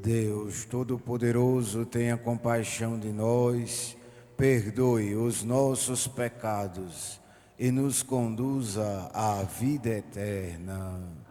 Deus Todo-Poderoso, tenha compaixão de nós, perdoe os nossos pecados e nos conduza à vida eterna.